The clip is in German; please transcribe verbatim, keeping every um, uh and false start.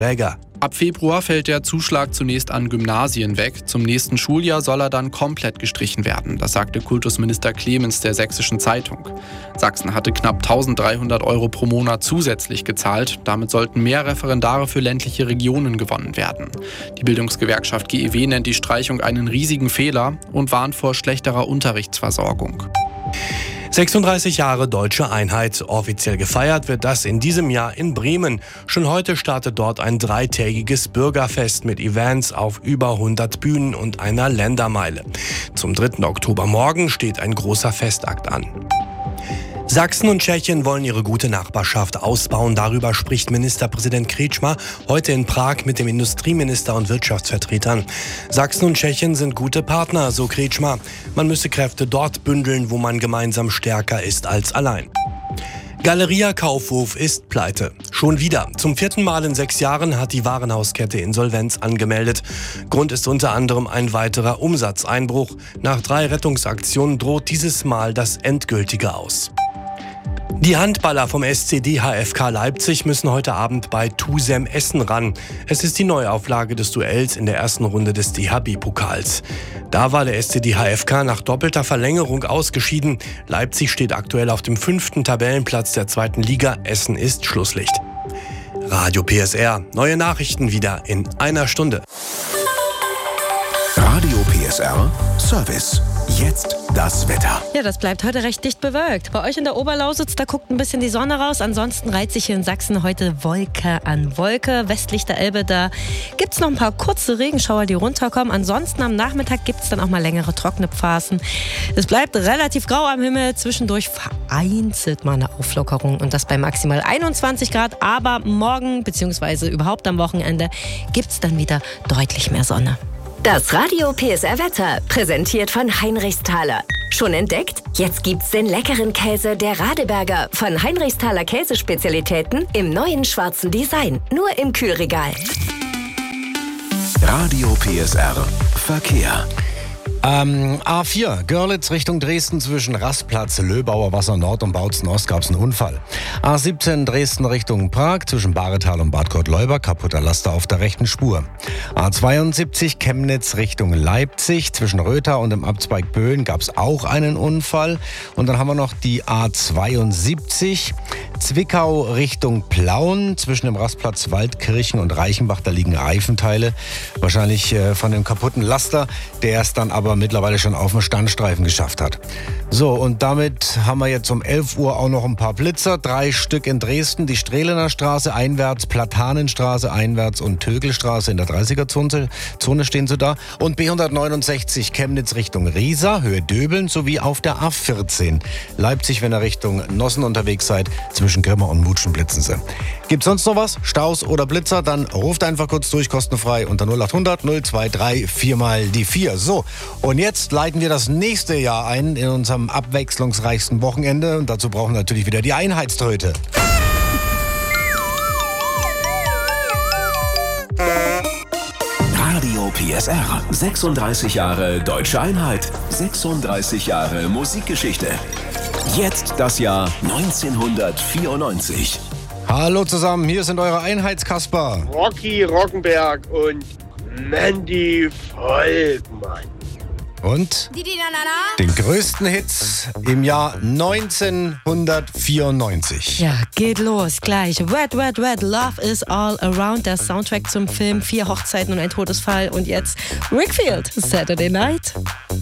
Träger. Ab Februar fällt der Zuschlag zunächst an Gymnasien weg. Zum nächsten Schuljahr soll er dann komplett gestrichen werden. Das sagte Kultusminister Clemens der Sächsischen Zeitung. Sachsen hatte knapp eintausenddreihundert Euro pro Monat zusätzlich gezahlt. Damit sollten mehr Referendare für ländliche Regionen gewonnen werden. Die Bildungsgewerkschaft G E W nennt die Streichung einen riesigen Fehler und warnt vor schlechterer Unterrichtsversorgung. sechsunddreißig Jahre Deutsche Einheit. Offiziell gefeiert wird das in diesem Jahr in Bremen. Schon heute startet dort ein dreitägiges Bürgerfest mit Events auf über hundert Bühnen und einer Ländermeile. Zum dritten Oktober morgen steht ein großer Festakt an. Sachsen und Tschechien wollen ihre gute Nachbarschaft ausbauen. Darüber spricht Ministerpräsident Kretschmer heute in Prag mit dem Industrieminister und Wirtschaftsvertretern. Sachsen und Tschechien sind gute Partner, so Kretschmer. Man müsse Kräfte dort bündeln, wo man gemeinsam stärker ist als allein. Galeria Kaufhof ist pleite. Schon wieder. Zum vierten Mal in sechs Jahren hat die Warenhauskette Insolvenz angemeldet. Grund ist unter anderem ein weiterer Umsatzeinbruch. Nach drei Rettungsaktionen droht dieses Mal das endgültige Aus. Die Handballer vom S C D H F K Leipzig müssen heute Abend bei Tusem Essen ran. Es ist die Neuauflage des Duells in der ersten Runde des D H B-Pokals. Da war der S C D H F K nach doppelter Verlängerung ausgeschieden. Leipzig steht aktuell auf dem fünften Tabellenplatz der zweiten Liga. Essen ist Schlusslicht. Radio P S R. Neue Nachrichten wieder in einer Stunde. Radio P S R Service. Jetzt das Wetter. Ja, das bleibt heute recht dicht bewölkt. Bei euch in der Oberlausitz, da guckt ein bisschen die Sonne raus. Ansonsten reiht sich hier in Sachsen heute Wolke an Wolke. Westlich der Elbe, da gibt es noch ein paar kurze Regenschauer, die runterkommen. Ansonsten am Nachmittag gibt es dann auch mal längere trockene Phasen. Es bleibt relativ grau am Himmel. Zwischendurch vereinzelt mal eine Auflockerung. Und das bei maximal einundzwanzig Grad. Aber morgen, beziehungsweise überhaupt am Wochenende, gibt es dann wieder deutlich mehr Sonne. Das Radio P S R Wetter, präsentiert von Heinrichsthaler. Schon entdeckt? Jetzt gibt's den leckeren Käse der Radeberger von Heinrichsthaler Käsespezialitäten im neuen schwarzen Design. Nur im Kühlregal. Radio P S R Verkehr. Ähm, A vier, Görlitz Richtung Dresden zwischen Rastplatz, Löbauer Wasser Nord und Bautzen Ost gab es einen Unfall. A siebzehn, Dresden Richtung Prag zwischen Baretal und Bad Gottleuba, kaputter Laster auf der rechten Spur. A zweiundsiebzig, Chemnitz Richtung Leipzig zwischen Rötha und dem Abzweig Böhlen gab es auch einen Unfall. Und dann haben wir noch die A zweiundsiebzig, Zwickau Richtung Plauen zwischen dem Rastplatz Waldkirchen und Reichenbach, da liegen Reifenteile, wahrscheinlich äh, von dem kaputten Laster, der es dann aber mittlerweile schon auf den Standstreifen geschafft hat. So, und damit haben wir jetzt um elf Uhr auch noch ein paar Blitzer, drei Stück in Dresden, die Strehlener Straße einwärts, Platanenstraße einwärts und Tögelstraße in der dreißiger-Zone Zone stehen sie da. Und B hundertneunundsechzig Chemnitz Richtung Riesa, Höhe Döbeln, sowie auf der A vierzehn Leipzig, wenn ihr Richtung Nossen unterwegs seid, zwischen Grimma und Mutschen blitzen sie. Gibt's sonst noch was? Staus oder Blitzer? Dann ruft einfach kurz durch, kostenfrei unter null achthundert null dreiundzwanzig vier mal die vier. So, und jetzt leiten wir das nächste Jahr ein in unserem abwechslungsreichsten Wochenende. Und dazu brauchen wir natürlich wieder die Einheitströte. Radio P S R. sechsunddreißig Jahre Deutsche Einheit. sechsunddreißig Jahre Musikgeschichte. Jetzt das Jahr neunzehnhundertvierundneunzig. Hallo zusammen, hier sind eure Einheitskasper. Rocky Rockenberg und Mandy Volkmann. Und den größten Hits im Jahr neunzehnhundertvierundneunzig. Ja, geht los, gleich. Red, Red, Red, Love is all around. Der Soundtrack zum Film Vier Hochzeiten und ein Todesfall. Und jetzt Rickfield, Saturday Night.